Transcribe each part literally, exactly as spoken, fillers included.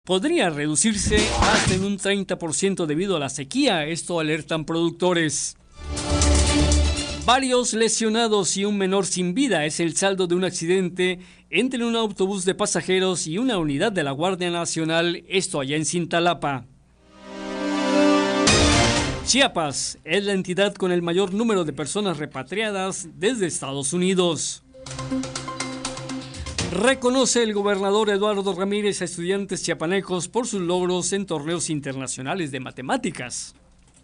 podría reducirse hasta en un treinta por ciento debido a la sequía, esto alertan productores. Varios lesionados y un menor sin vida es el saldo de un accidente entre un autobús de pasajeros y una unidad de la Guardia Nacional, esto allá en Cintalapa. Chiapas es la entidad con el mayor número de personas repatriadas desde Estados Unidos. Reconoce el gobernador Eduardo Ramírez a estudiantes chiapanecos por sus logros en torneos internacionales de matemáticas.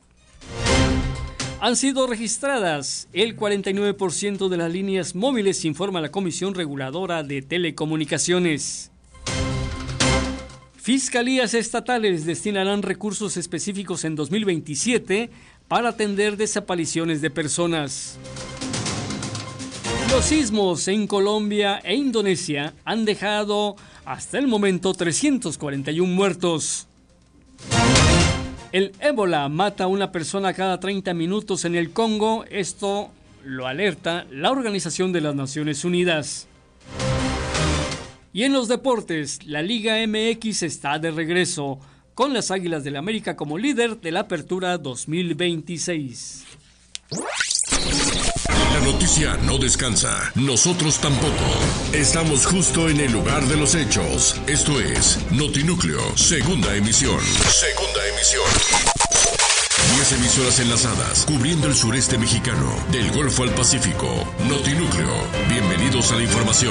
Han sido registradas el cuarenta y nueve por ciento de las líneas móviles, informa la Comisión Reguladora de Telecomunicaciones. Fiscalías estatales destinarán recursos específicos en dos mil veintisiete para atender desapariciones de personas. Los sismos en Colombia e Indonesia han dejado hasta el momento trescientos cuarenta y uno muertos. El ébola mata a una persona cada treinta minutos en el Congo, esto lo alerta la Organización de las Naciones Unidas. Y en los deportes, la Liga M X está de regreso, con las Águilas del América como líder de la Apertura dos mil veintiséis. La noticia no descansa, nosotros tampoco. Estamos justo en el lugar de los hechos. Esto es Notinúcleo, segunda emisión. Segunda emisión. Diez emisoras enlazadas, cubriendo el sureste mexicano, del Golfo al Pacífico. Notinúcleo, bienvenidos a la información.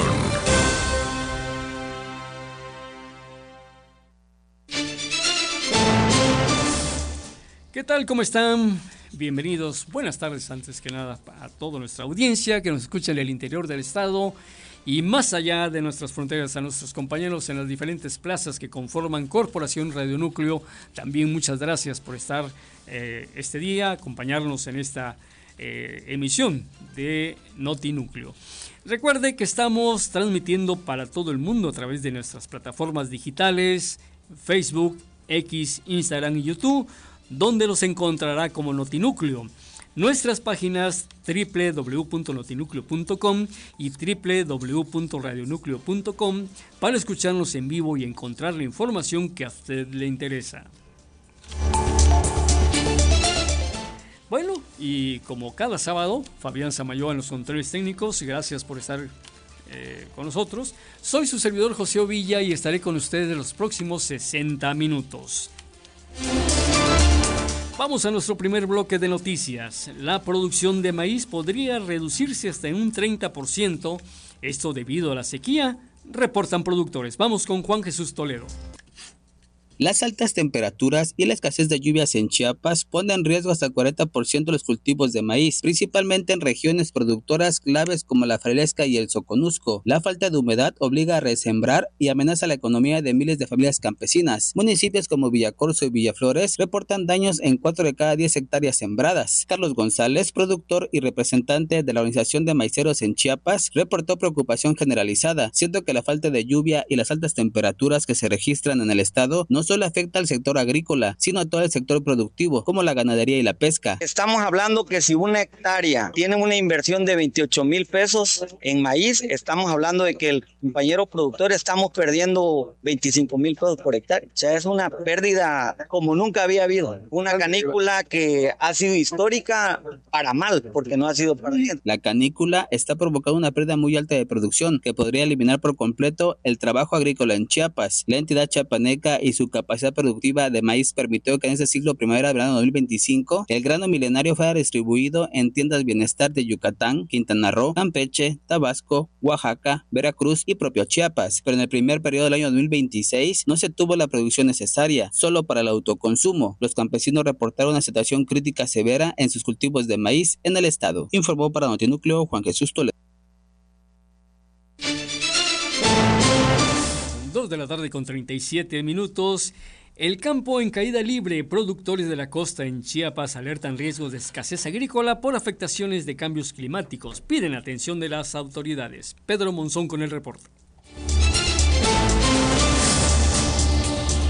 ¿Qué tal? ¿Cómo están? Bienvenidos, buenas tardes antes que nada a toda nuestra audiencia que nos escucha en el interior del estado y más allá de nuestras fronteras, a nuestros compañeros en las diferentes plazas que conforman Corporación Radio Núcleo. También muchas gracias por estar eh, este día, acompañarnos en esta eh, emisión de Notinúcleo. Recuerde que estamos transmitiendo para todo el mundo a través de nuestras plataformas digitales, Facebook, X, Instagram y YouTube, donde los encontrará como Notinúcleo. Nuestras páginas doble u doble u doble u punto notinúcleo punto com y doble u doble u doble u punto radionúcleo punto com para escucharnos en vivo y encontrar la información que a usted le interesa. Bueno, y como cada sábado, Fabián Samayoa en los controles técnicos, gracias por estar eh, con nosotros. Soy su servidor José Ovilla y estaré con ustedes los próximos sesenta minutos. Vamos a nuestro primer bloque de noticias. La producción de maíz podría reducirse hasta en un treinta por ciento, esto debido a la sequía, reportan productores. Vamos con Juan Jesús Toledo. Las altas temperaturas y la escasez de lluvias en Chiapas ponen en riesgo hasta el cuarenta por ciento de los cultivos de maíz, principalmente en regiones productoras claves como la Fraileasca y el Soconusco. La falta de humedad obliga a resembrar y amenaza la economía de miles de familias campesinas. Municipios como Villacorso y Villaflores reportan daños en cuatro de cada diez hectáreas sembradas. Carlos González, productor y representante de la Organización de Maiceros en Chiapas, reportó preocupación generalizada, siendo que la falta de lluvia y las altas temperaturas que se registran en el estado no solo afecta al sector agrícola, sino a todo el sector productivo, como la ganadería y la pesca. Estamos hablando que si una hectárea tiene una inversión de veintiocho mil pesos en maíz, estamos hablando de que el compañero productor estamos perdiendo veinticinco mil pesos por hectárea. O sea, es una pérdida como nunca había habido. Una canícula que ha sido histórica para mal, porque no ha sido para bien. La canícula está provocando una pérdida muy alta de producción que podría eliminar por completo el trabajo agrícola en Chiapas. La entidad chiapaneca y su capacidad productiva de maíz permitió que en ese ciclo primavera-verano dos mil veinticinco el grano milenario fuera distribuido en tiendas bienestar de Yucatán, Quintana Roo, Campeche, Tabasco, Oaxaca, Veracruz y propio Chiapas, pero en el primer periodo del año dos mil veintiséis no se tuvo la producción necesaria, solo para el autoconsumo. Los campesinos reportaron una situación crítica severa en sus cultivos de maíz en el estado. Informó para Notinúcleo Juan Jesús Toledo. dos de la tarde con treinta y siete minutos. El campo en caída libre. Productores de la costa en Chiapas alertan riesgos de escasez agrícola por afectaciones de cambios climáticos. Piden atención de las autoridades. Pedro Monzón con el reporte.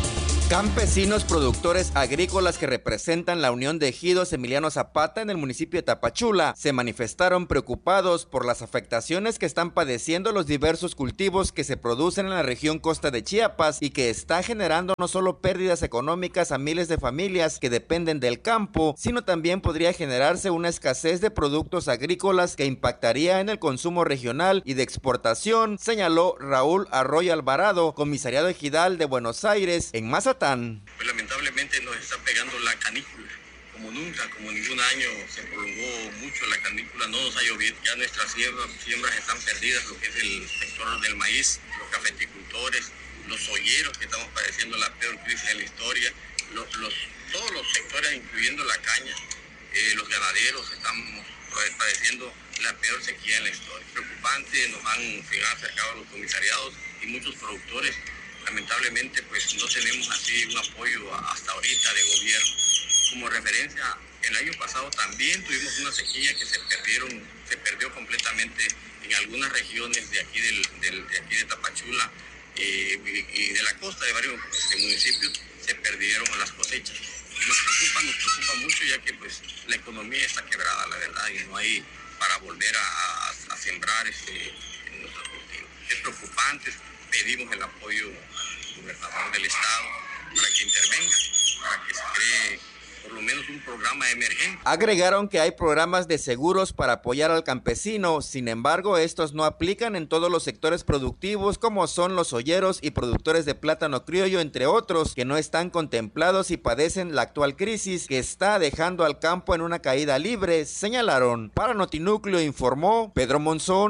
Campesinos productores agrícolas que representan la Unión de Ejidos Emiliano Zapata en el municipio de Tapachula se manifestaron preocupados por las afectaciones que están padeciendo los diversos cultivos que se producen en la región costa de Chiapas y que está generando no solo pérdidas económicas a miles de familias que dependen del campo, sino también podría generarse una escasez de productos agrícolas que impactaría en el consumo regional y de exportación, señaló Raúl Arroyo Alvarado, comisariado ejidal de Buenos Aires en Mazatlán. Pues lamentablemente nos está pegando la canícula, como nunca, como ningún año se prolongó mucho la canícula, no nos ha llovido, ya nuestras siembras, siembras están perdidas, lo que es el sector del maíz, los cafeticultores, los olleros que estamos padeciendo la peor crisis de la historia, los, los, todos los sectores incluyendo la caña, eh, los ganaderos estamos padeciendo la peor sequía en la historia. Preocupante, nos han, se han acercado a los comisariados y muchos productores. Lamentablemente pues no tenemos así un apoyo hasta ahorita de gobierno. Como referencia, el año pasado también tuvimos una sequía que se perdieron, se perdió completamente en algunas regiones de aquí, del, del, de, aquí de Tapachula eh, y, y de la costa de varios este, municipios se perdieron las cosechas. Nos preocupa, nos preocupa mucho ya que pues la economía está quebrada, la verdad, y no hay para volver a, a, a sembrar este, en nuestros cultivos. Es preocupante. Pedimos el apoyo al gobernador del estado para que intervenga, para que se cree por lo menos un programa emergente. Agregaron que hay programas de seguros para apoyar al campesino, sin embargo estos no aplican en todos los sectores productivos como son los olleros y productores de plátano criollo, entre otros, que no están contemplados y padecen la actual crisis que está dejando al campo en una caída libre, señalaron. Para Notinúcleo informó Pedro Monzón.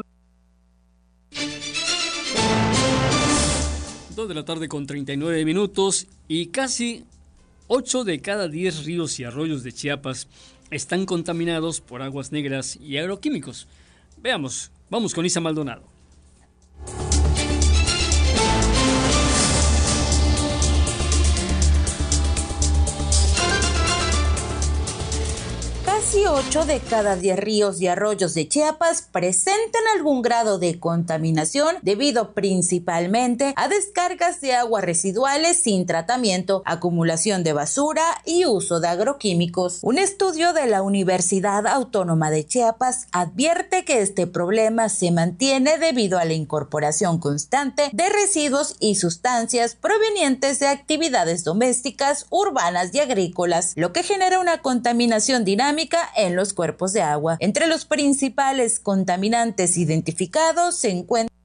dos de la tarde con treinta y nueve minutos y casi ocho de cada diez ríos y arroyos de Chiapas están contaminados por aguas negras y agroquímicos. Veamos, vamos con Isa Maldonado. Casi ocho de cada diez ríos y arroyos de Chiapas presentan algún grado de contaminación debido principalmente a descargas de aguas residuales sin tratamiento, acumulación de basura y uso de agroquímicos. Un estudio de la Universidad Autónoma de Chiapas advierte que este problema se mantiene debido a la incorporación constante de residuos y sustancias provenientes de actividades domésticas, urbanas y agrícolas, lo que genera una contaminación dinámica en los cuerpos de agua. Entre los principales contaminantes identificados se encuentran